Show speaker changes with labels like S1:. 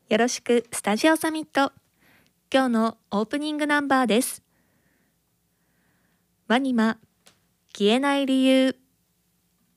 S1: よろしくスタジオサミット。今日のオープニングナンバーです。ワニマ消えない理由。